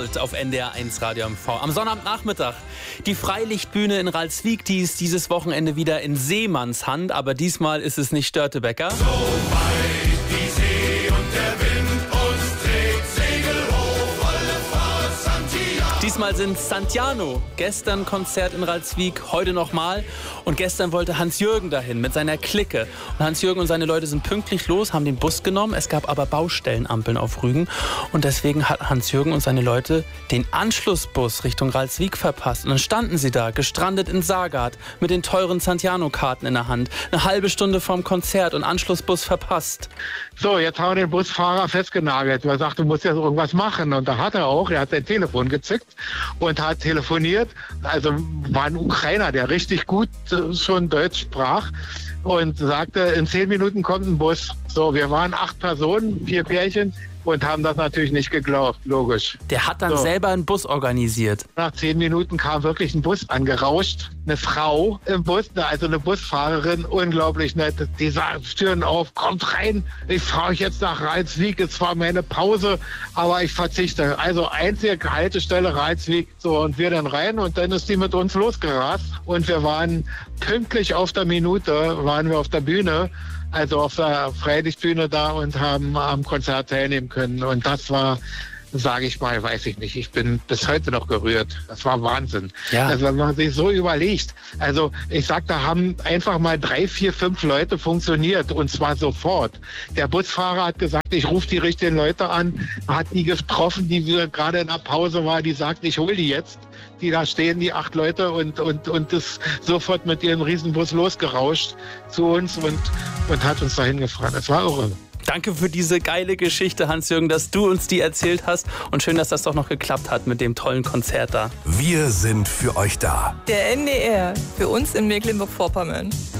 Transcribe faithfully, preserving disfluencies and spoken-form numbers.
Gold auf N D R eins Radio M V. Am Sonnabendnachmittag die Freilichtbühne in Ralswiek, die ist dieses Wochenende wieder in Seemanns Hand, aber diesmal ist es nicht Störtebeker. So weit die See und der Wind uns trägt, Segel hoch, volle Fahrt, Santiano. Diesmal sind Santiano. Gestern Konzert in Ralswiek, heute nochmal. Und gestern wollte Hans-Jürgen dahin mit seiner Clique. Und Hans-Jürgen und seine Leute sind pünktlich los, haben den Bus genommen. Es gab aber Baustellenampeln auf Rügen. Und deswegen hat Hans-Jürgen und seine Leute den Anschlussbus Richtung Ralswiek verpasst. Und dann standen sie da, gestrandet in Saargard, mit den teuren Santiano-Karten in der Hand. Eine halbe Stunde vorm Konzert und Anschlussbus verpasst. So, jetzt haben wir den Busfahrer festgenagelt. Er sagt, du musst jetzt irgendwas machen. Und da hat er auch, er hat sein Telefon gezückt und hat telefoniert. Also war ein Ukrainer, der richtig gut schon Deutsch sprach und sagte, in zehn Minuten kommt ein Bus. So, wir waren acht Personen, vier Pärchen und haben das natürlich nicht geglaubt, logisch. Der hat dann So. selber einen Bus organisiert. Nach zehn Minuten kam wirklich ein Bus angerauscht. Eine Frau im Bus, also eine Busfahrerin, unglaublich nett. Die sagt, Türen auf, kommt rein. Ich fahre euch jetzt nach Ralswiek. Es war meine Pause, aber ich verzichte. Also einzige Haltestelle Ralswiek. So, und wir dann rein und dann ist die mit uns losgerast. Und wir waren pünktlich auf der Minute, waren wir auf der Bühne. Also auf der Freilichtbühne da und haben am Konzert teilnehmen können. Und das war, sage ich mal, weiß ich nicht. Ich bin bis heute noch gerührt. Das war Wahnsinn. Ja. Also wenn man sich so überlegt. Also ich sag, da haben einfach mal drei, vier, fünf Leute funktioniert und zwar sofort. Der Busfahrer hat gesagt, ich rufe die richtigen Leute an, hat die getroffen, die wir gerade in der Pause war, die sagt, ich hol die jetzt. Die da stehen, die acht Leute und und und ist sofort mit ihrem Riesenbus losgerauscht zu uns und und hat uns dahin gefahren. Das war irre. Danke für diese geile Geschichte, Hans-Jürgen, dass du uns die erzählt hast. Und schön, dass das doch noch geklappt hat mit dem tollen Konzert da. Wir sind für euch da. Der N D R, für uns in Mecklenburg-Vorpommern.